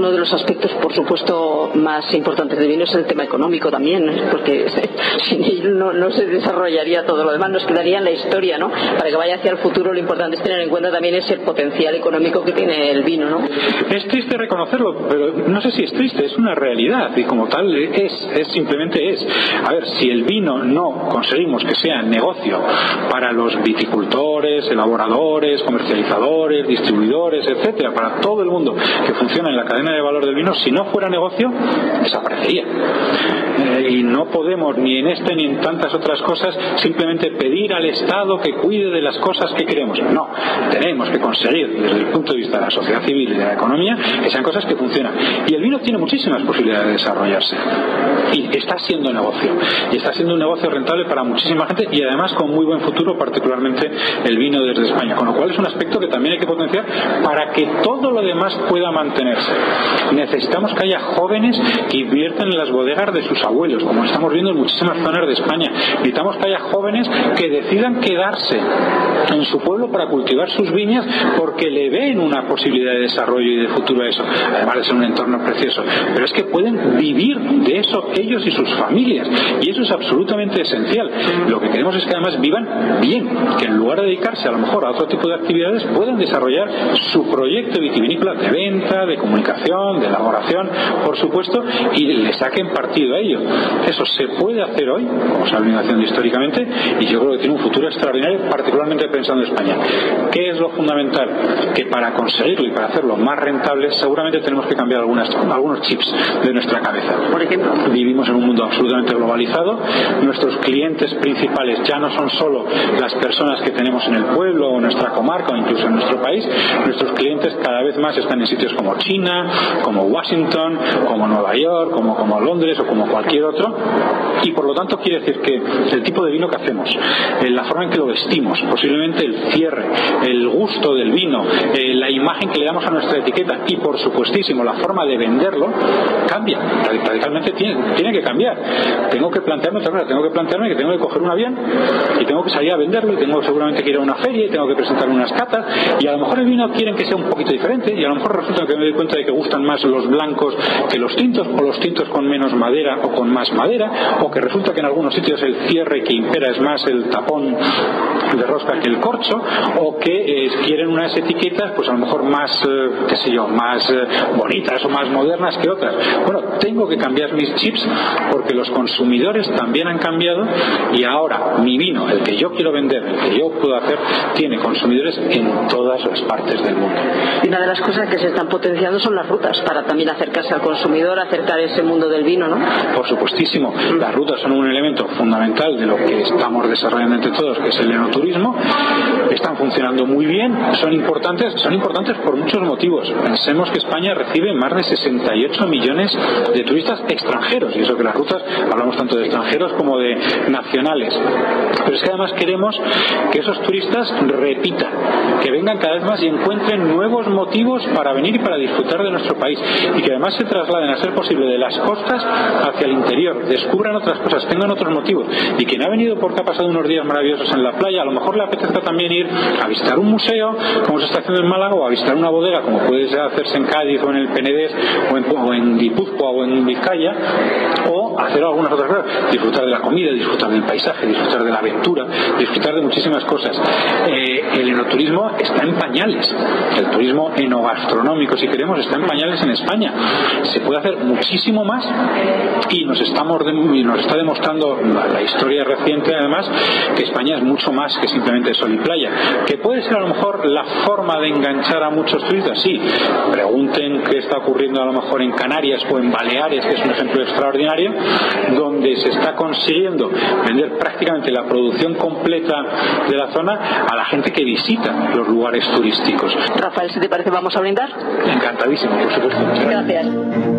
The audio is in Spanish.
uno de los aspectos, por supuesto, más importantes del vino es el tema económico también, ¿no? Porque sin él no se desarrollaría todo lo demás, nos quedaría en la historia, ¿no? Para que vaya hacia el futuro, lo importante es tener en cuenta también ese potencial económico que tiene el vino, ¿no? Es triste reconocerlo, pero no sé si es triste, es una realidad y como tal simplemente es. A ver, si el vino no conseguimos que sea negocio para los viticultores, elaboradores, comercializadores, distribuidores, etcétera, para todo el mundo que funciona en la cadena de valor del vino, si no fuera negocio, desaparecería. Y no podemos, ni en este ni en tantas otras cosas, simplemente pedir al Estado que cuide de las cosas que queremos. No, tenemos que conseguir, desde el punto de vista de la sociedad civil y de la economía, que sean cosas que funcionan. Y el vino tiene muchísimas posibilidades de desarrollarse. Y está siendo negocio. Y está siendo un negocio rentable para muchísima gente y además con muy buen futuro, particularmente el vino desde España. Con lo cual es un aspecto que también hay que potenciar para que todo lo demás pueda mantenerse. Necesitamos que haya jóvenes que inviertan en las bodegas de sus abuelos, como estamos viendo en muchísimas zonas de España. Necesitamos que haya jóvenes que decidan quedarse en su pueblo para cultivar sus viñas porque le ven una posibilidad de desarrollo y de futuro a eso, además de ser un entorno precioso. Pero es que pueden vivir de eso ellos y sus familias, y eso es absolutamente esencial. Lo que queremos es que además vivan bien, que en lugar de dedicarse a lo mejor a otro tipo de actividades puedan desarrollar su proyecto vitivinícola de venta, de comunicación, de elaboración, por supuesto, y le saquen partido a ello. Eso se puede hacer hoy, como se ha venido haciendo históricamente, y yo creo que tiene un futuro extraordinario, particularmente pensando en España. ¿Qué es lo fundamental? Que para conseguirlo y para hacerlo más rentable seguramente tenemos que cambiar algunos chips de nuestra cabeza. Por ejemplo, vivimos en un mundo absolutamente globalizado. Nuestros clientes principales ya no son solo las personas que tenemos en el pueblo o en nuestra comarca o incluso en nuestro país. Nuestros clientes cada vez más están en sitios como China, como Washington, como Nueva York, como Londres o como cualquier otro, y por lo tanto quiere decir que el tipo de vino que hacemos, la forma en que lo vestimos, posiblemente el cierre, el gusto del vino, la imagen que le damos a nuestra etiqueta y por supuestísimo la forma de venderlo cambia, radicalmente tiene que cambiar. Tengo que plantearme otra cosa, tengo que plantearme que tengo que coger un avión y tengo que salir a venderlo y tengo seguramente que ir a una feria y tengo que presentar unas catas y a lo mejor el vino quieren que sea un poquito diferente y a lo mejor resulta que me doy cuenta de que gustan más los blancos que los tintos o los tintos con menos madera o con más madera, o que resulta que en algunos sitios el cierre que impera es más el tapón de rosca que el corcho, o que quieren unas etiquetas pues a lo mejor más más bonitas o más modernas que otras. Bueno, tengo que cambiar mis chips porque los consumidores también han cambiado y ahora mi vino, el que yo quiero vender, el que yo puedo hacer, tiene consumidores en todas las partes del mundo. Y una de las cosas que se están potenciando son las rutas para también acercarse al consumidor, acercar ese mundo del vino, ¿no? Por supuestísimo, las rutas son un elemento fundamental de lo que estamos desarrollando entre todos, que es el enoturismo. Están funcionando muy bien, son importantes por muchos motivos. Pensemos que España recibe más de 68 millones de turistas extranjeros, y eso que las rutas hablamos tanto de extranjeros como de nacionales. Pero es que además queremos que esos turistas repitan, que vengan cada vez más y encuentren nuevos motivos para venir y para disfrutar de nuestro país, y que además se trasladen a ser posible de las costas hacia el interior, descubran otras cosas, tengan otros motivos, y quien ha venido porque ha pasado unos días maravillosos en la playa, a lo mejor le apetezca también ir a visitar un museo como se está haciendo en Málaga, o a visitar una bodega como puede hacerse en Cádiz o en el Penedés o en Guipúzcoa o en Vizcaya, o hacer algunas otras cosas, disfrutar de la comida, disfrutar del paisaje, disfrutar de la aventura, disfrutar de muchísimas cosas. El enoturismo está en pañales, el turismo enogastronómico, si queremos, está en pañales en España. Se puede hacer muchísimo más y nos está demostrando la historia reciente además que España es mucho más que simplemente sol y playa, que puede ser a lo mejor la forma de enganchar a muchos turistas. Sí, pregunten qué está ocurriendo a lo mejor en Canarias o en Baleares, que es un ejemplo extraordinario, donde se está consiguiendo vender prácticamente la producción completa de la zona a la gente que visita los lugares turísticos. Rafael, si te parece, vamos a brindar. Encantadísimo, por supuesto. Gracias.